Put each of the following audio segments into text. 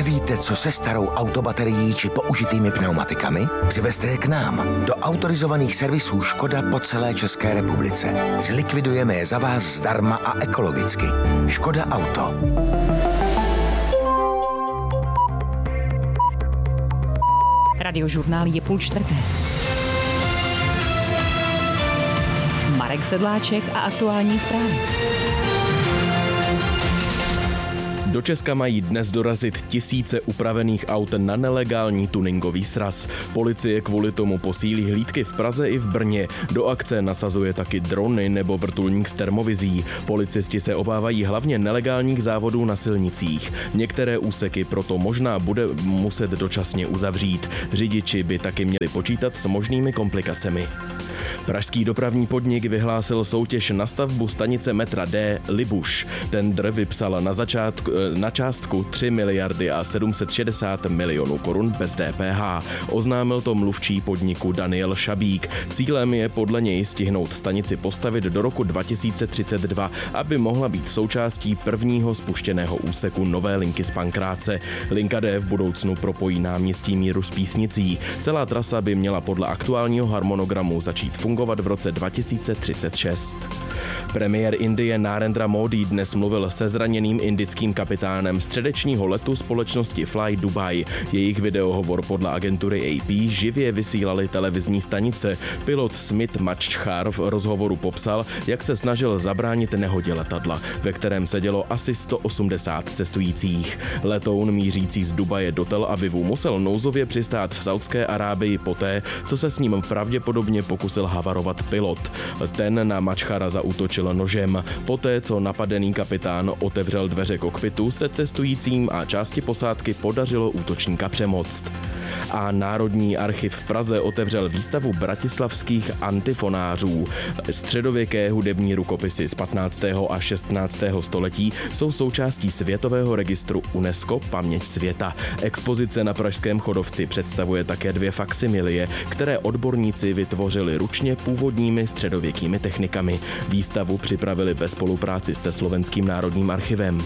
Nevíte, co se starou autobaterií či použitými pneumatikami? Přivezte je k nám do autorizovaných servisů Škoda po celé České republice. Zlikvidujeme je za vás zdarma a ekologicky. Škoda Auto. Radiožurnál je 3:30. Marek Sedláček a aktuální zprávy. Do Česka mají dnes dorazit tisíce upravených aut na nelegální tuningový sraz. Policie kvůli tomu posílí hlídky v Praze i v Brně. Do akce nasazuje taky drony nebo vrtulník s termovizí. Policisti se obávají hlavně nelegálních závodů na silnicích. Některé úseky proto možná bude muset dočasně uzavřít. Řidiči by taky měli počítat s možnými komplikacemi. Pražský dopravní podnik vyhlásil soutěž na stavbu stanice metra D Libuš. Tendr vypsal na částku 3 miliardy a 760 milionů korun bez DPH. Oznámil to mluvčí podniku Daniel Šabík. Cílem je podle něj stihnout stanici postavit do roku 2032, aby mohla být součástí prvního spuštěného úseku nové linky z Pankráce. Linka D v budoucnu propojí náměstí Míru s Písnicí. Celá trasa by měla podle aktuálního harmonogramu začít fungovat v roce 2036. Premiér Indie Narendra Modi dnes mluvil se zraněným indickým kapitánem středečního letu společnosti Fly Dubai. Jejich videohovor podle agentury AP živě vysílaly televizní stanice. Pilot Smit Machchar v rozhovoru popsal, jak se snažil zabránit nehodě letadla, ve kterém sedělo asi 180 cestujících. Letoun mířící z Dubaje do Tel Avivu musel nouzově přistát v Saudské Arábii poté, co se s ním pravděpodobně pokusil havarovat pilot. Ten na Machchara zaútočil nožem. Poté, co napadený kapitán otevřel dveře kokpitu, se cestujícím a části posádky podařilo útočníka přemoct. A Národní archiv v Praze otevřel výstavu bratislavských antifonářů. Středověké hudební rukopisy z 15. a 16. století jsou součástí světového registru UNESCO Paměť světa. Expozice na Pražském Chodovci představuje také 2 faksimilie, které odborníci vytvořili ručně původními středověkými technikami. Výstavu připravili ve spolupráci se Slovenským národním archivem.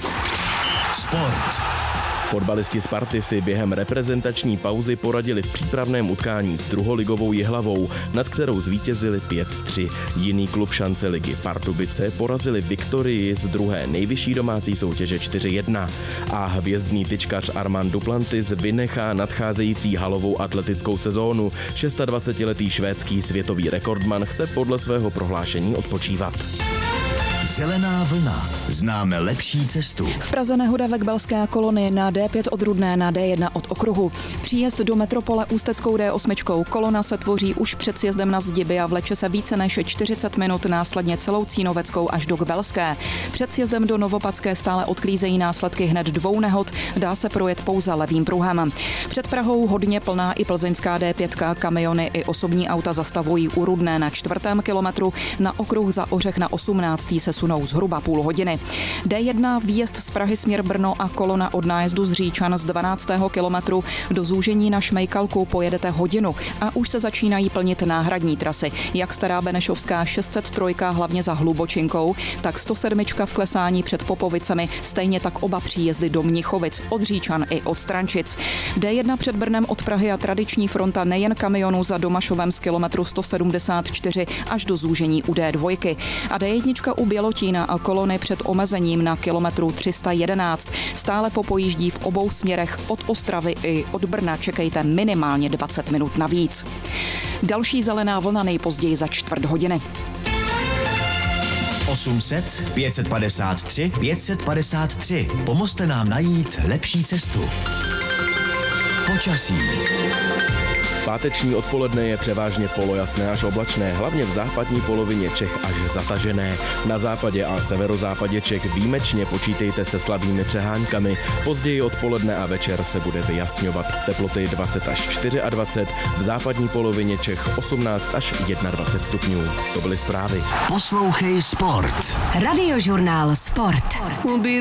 Sport. Fotbalisti Sparty si během reprezentační pauzy poradili v přípravném utkání s druholigovou Jihlavou, nad kterou zvítězili 5-3. Jiný klub šance ligy Pardubice porazili Viktorii z druhé nejvyšší domácí soutěže 4-1. A hvězdný tyčkař Armand Duplantis vynechá nadcházející halovou atletickou sezónu. 26letý švédský světový rekordman chce podle svého prohlášení odpočívat. Zelená vlna. Známe lepší cestu. V Praze nehoda ve Kbelské kolonii na D5 od Rudné na D1 od okruhu. Příjezd do metropole ústeckou D8. Kolona se tvoří už před sjezdem na Zdiby a vleče se více než 40 minut, následně celou Cínoveckou až do Kbelské. Před sjezdem do Novopadské stále odklízejí následky hned 2 nehod, dá se projet pouze levým pruhem. Před Prahou hodně plná i plzeňská D5, kamiony i osobní auta zastavují u Rudné na 4. kilometru, na okruh za Ořech na 18. se sunou zhruba půl hodiny. D1 výjezd z Prahy směr Brno a kolona od nájezdu z Říčan z 12. kilometru do zúžení na Šmejkalku pojedete hodinu a už se začínají plnit náhradní trasy. Jak Stará Benešovská 603 hlavně za Hlubočinkou, tak 107 v Klesání před Popovicemi, stejně tak oba příjezdy do Mnichovic od Říčan i od Strančic. D1 před Brnem od Prahy a tradiční fronta nejen kamionů za Domašovem z kilometru 174 až do zúžení u D2 a D1 u Bělotína a kolony před omezením na kilometru 311. Stále popojíždí v obou směrech od Ostravy i od Brna. Čekejte minimálně 20 minut navíc. Další zelená vlna nejpozději za 4 hodiny. 800 553 553. Pomozte nám najít lepší cestu. Počasí. Páteční odpoledne je převážně polojasné až oblačné, hlavně v západní polovině Čech až zatažené. Na západě a severozápadě Čech výjimečně počítejte se slabými přeháňkami. Později odpoledne a večer se bude vyjasňovat. Teploty 20 až 24, v západní polovině Čech 18 až 21 stupňů. To byly zprávy. Poslouchej Sport. Radiožurnál Sport.